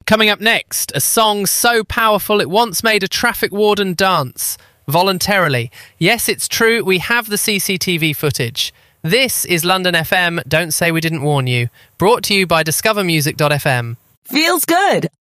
Coming up next, a song so powerful it once made a traffic warden dance. Voluntarily. Yes, it's true, we have the CCTV footage. This is London FM, Don't Say We Didn't Warn You. Brought to you by discovermusic.fm. Feels good.